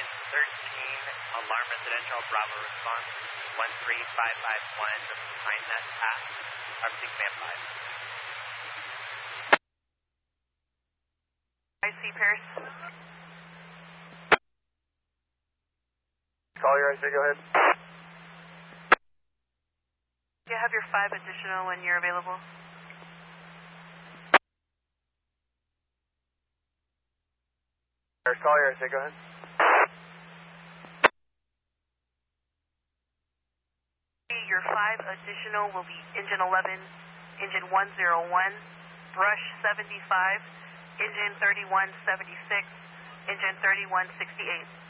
engine 13, alarm residential, Bravo response, 13551, behind that path. Please stand by. I see Pierce. Collier, I say go ahead. You have your 5 additional when you're available. Collier, I say go ahead. Your 5 additional will be engine 11, engine 101, brush 75, engine 3176, engine 3168.